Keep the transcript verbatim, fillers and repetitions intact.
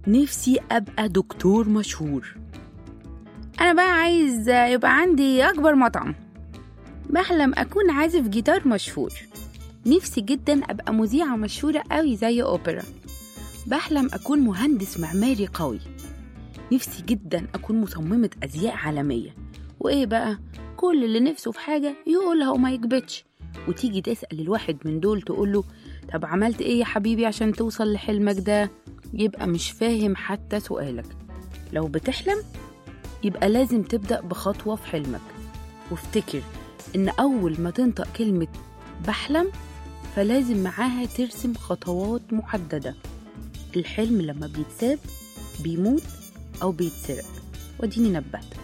نفسي أبقى دكتور مشهور. أنا بقى عايز يبقى عندي أكبر مطعم. بحلم أكون عازف جيتار مشهور. نفسي جدا أبقى مذيعة مشهورة قوي زي أوبرا. بحلم أكون مهندس معماري قوي. نفسي جدا أكون مصممة أزياء عالمية. وإيه بقى؟ كل اللي نفسه في حاجة يقولها وما يكبتش. وتيجي تسأل الواحد من دول تقوله طب عملت إيه يا حبيبي عشان توصل لحلمك ده؟ يبقى مش فاهم حتى سؤالك. لو بتحلم يبقى لازم تبدأ بخطوة في حلمك، وافتكر إن أول ما تنطق كلمة بحلم فلازم معاها ترسم خطوات محددة. الحلم لما بيتساب بيموت أو بيتسرق، وديني نبهت.